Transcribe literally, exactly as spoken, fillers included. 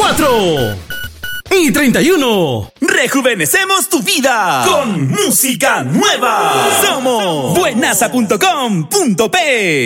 cuatro y treinta y uno. Rejuvenecemos tu vida con música nueva. Somos buenaza punto com punto pe.